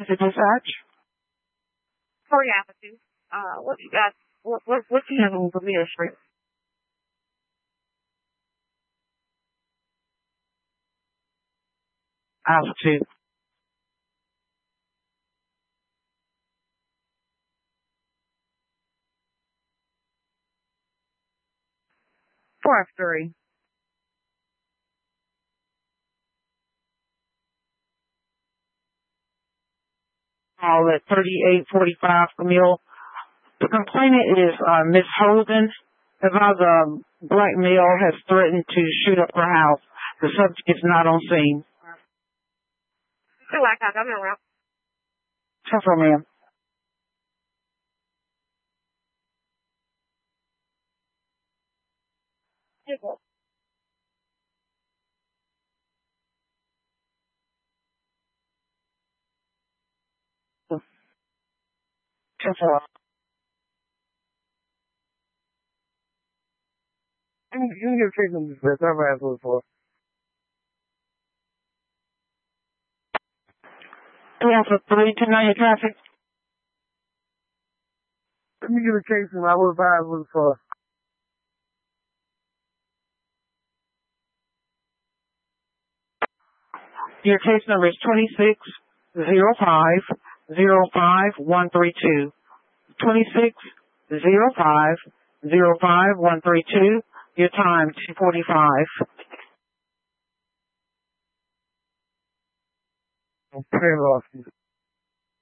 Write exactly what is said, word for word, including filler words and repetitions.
Is it dispatch? Sorry, Avenue. Uh, what you got? What, what, what you have on Bermuda Street? Altitude. Four F three. All at thirty-eight forty-five Camille. The complainant is uh, Miss Holden. About the black male has threatened to shoot up her house. The subject is not on scene. Feel like I don't know. Suffer, ma'am. Suffer. You can you can get treatment this best. I've asked one before. three Alpha three, two nine, your traffic. Let me get a case and I would advise one before. Your case number is twenty-six zero five zero five one three two. twenty-six zero five zero five one three two. Your time, two forty-five. I'm paying off you.